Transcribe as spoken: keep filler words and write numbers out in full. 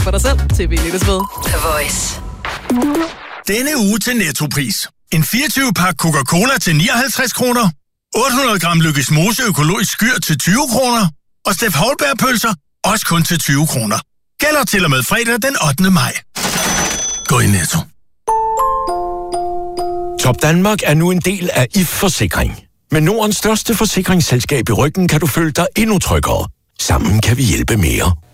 For dig selv til vi lyttes ved. The Voice. Denne uge til Nettopris. En fireogtyve pakke Coca-Cola til nioghalvtreds kroner. otte hundrede gram Lykkes Mose økologisk skyr til tyve kroner. Og Steff Houlbær-pølser også kun til tyve kroner. Gælder til og med fredag den ottende maj. Gå i Netto. Top Danmark er nu en del af I F Forsikring. Med Nordens største forsikringsselskab i ryggen kan du føle dig endnu tryggere. Sammen kan vi hjælpe mere.